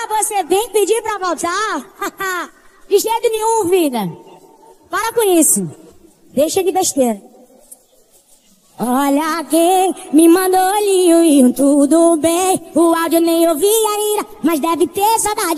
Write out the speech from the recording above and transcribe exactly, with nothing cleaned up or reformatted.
Agora você vem pedir pra voltar? De jeito nenhum, vida. Para com isso. Deixa de besteira. Olha quem me mandou olhinho e um tudo bem. O áudio nem ouvi ainda, mas deve ter saudade.